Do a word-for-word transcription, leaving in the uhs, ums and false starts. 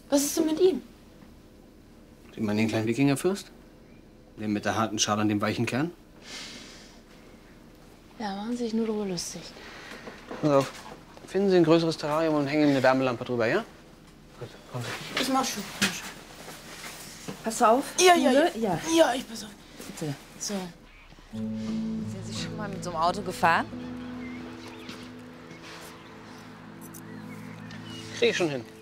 Was ist denn mit ihm? Sieht man den kleinen Wikingerfürst? Den mit der harten Schale und dem weichen Kern? Ja, machen Sie sich nur darüber lustig. Pass auf. Finden Sie ein größeres Terrarium und hängen ihm eine Wärmelampe drüber, ja? Gut, komm. Ich mach schon. Ich mach schon. Pass auf. Ja, ja, ja. Ja. Ja, ich pass auf. Bitte. So. Sind Sie schon mal mit so einem Auto gefahren? Krieg ich schon hin.